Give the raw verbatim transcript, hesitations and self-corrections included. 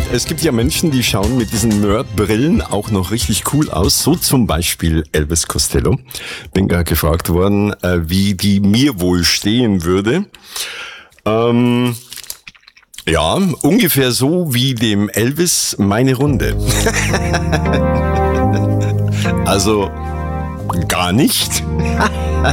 Es gibt ja Menschen, die schauen mit diesen Nerd-Brillen auch noch richtig cool aus. So zum Beispiel Elvis Costello. Bin gerade gefragt worden, äh, wie die mir wohl stehen würde. Ähm, ja, ungefähr so wie dem Elvis meine Runde. Also gar nicht.